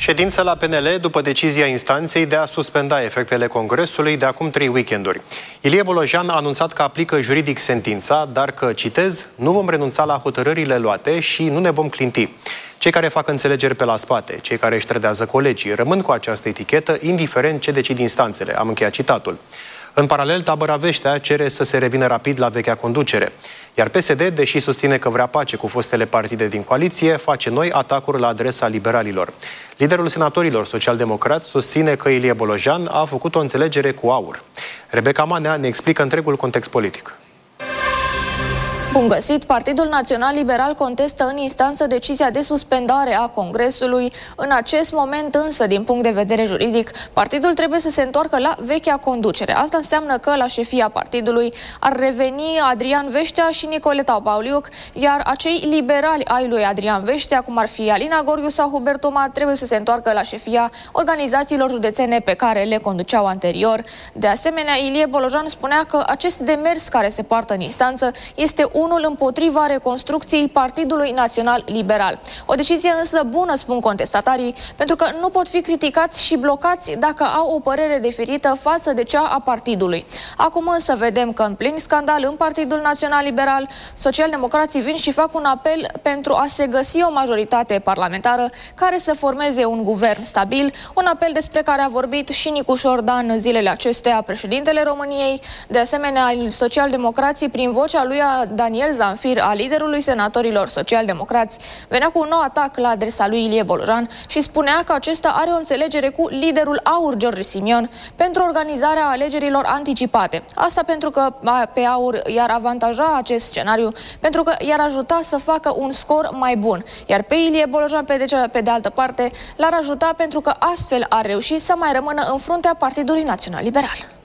Ședință la PNL după decizia instanței de a suspenda efectele Congresului de acum 3 weekenduri. Ilie Bolojan a anunțat că aplică juridic sentința, dar că, citez, nu vom renunța la hotărârile luate și nu ne vom clinti. Cei care fac înțelegeri pe la spate, cei care își trădează colegii, rămân cu această etichetă, indiferent ce decid instanțele. Am încheiat citatul. În paralel, tabăra Veștea cere să se revină rapid la vechea conducere. Iar PSD, deși susține că vrea pace cu fostele partide din coaliție, face noi atacuri la adresa liberalilor. Liderul senatorilor social-democrați susține că Ilie Bolojan a făcut o înțelegere cu AUR. Rebecca Manea ne explică întregul context politic. Bun găsit! Partidul Național Liberal contestă în instanță decizia de suspendare a Congresului. În acest moment însă, din punct de vedere juridic, partidul trebuie să se întoarcă la vechea conducere. Asta înseamnă că la șefia partidului ar reveni Adrian Veștea și Nicoleta Pauliuc, iar acei liberali ai lui Adrian Veștea, cum ar fi Alina Gorghiu sau Hubert Toma, trebuie să se întoarcă la șefia organizațiilor județene pe care le conduceau anterior. De asemenea, Ilie Bolojan spunea că acest demers care se poartă în instanță este unul împotriva reconstrucției Partidului Național Liberal. O decizie însă bună, spun contestatarii, pentru că nu pot fi criticați și blocați dacă au o părere diferită față de cea a partidului. Acum însă vedem că în plin scandal în Partidul Național Liberal, socialdemocrații vin și fac un apel pentru a se găsi o majoritate parlamentară care să formeze un guvern stabil, un apel despre care a vorbit și Nicușor Dan în zilele acestea, președintele României. De asemenea, socialdemocrații, prin vocea lui Daniel Zamfir, a liderului senatorilor social-democrați, venea cu un nou atac la adresa lui Ilie Bolojan și spunea că acesta are o înțelegere cu liderul AUR, George Simion, pentru organizarea alegerilor anticipate. Asta pentru că pe AUR i-ar avantaja acest scenariu, pentru că i-ar ajuta să facă un scor mai bun. Iar pe Ilie Bolojan, pe de altă parte, l-ar ajuta pentru că astfel ar reuși să mai rămână în fruntea Partidului Național Liberal.